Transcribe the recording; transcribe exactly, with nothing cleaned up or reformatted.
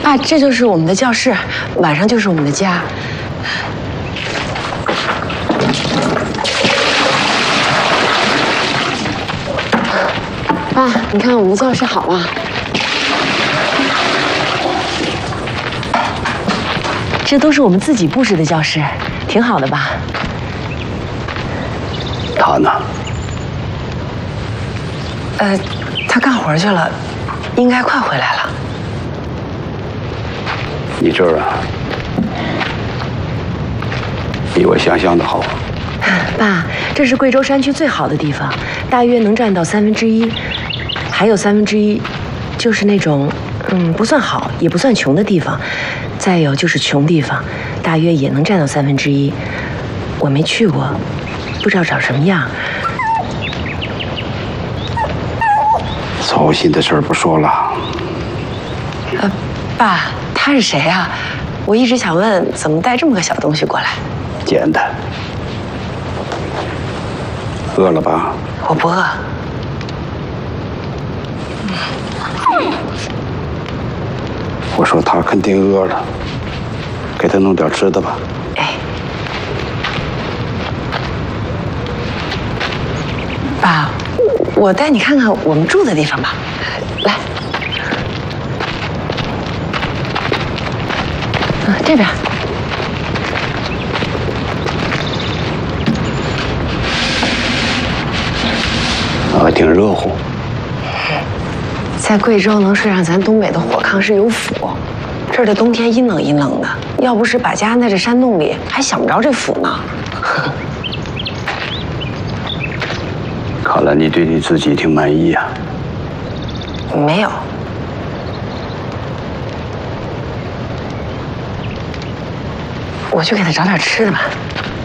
爸，这就是我们的教室，晚上就是我们的家。爸，你看我们的教室好吗？这都是我们自己布置的教室，挺好的吧？ 他呢？ 呃，他干活去了，应该快回来了。 你这儿啊，比我想象的好。 爸，这是贵州山区最好的地方，大约能占到三分之一，还有三分之一，就是那种嗯不算好也不算穷的地方，再有就是穷地方，大约也能占到三分之一。我没去过，不知道长什么样。 操心的事儿不说了。 呃，爸，他是谁啊？我一直想问，怎么带这么个小东西过来？ 简单。饿了吧？ 我不饿。 我说他肯定饿了，给他弄点吃的吧。 哎，爸，我带你看看我们住的地方吧。来，嗯，这边。 啊，挺热乎。 在贵州能睡上咱东北的火炕是有福，这儿的冬天阴冷阴冷的，要不是把家安在这山洞里，还想不着这福呢。 看来你对你自己挺满意呀。 没有。我去给他找点吃的吧。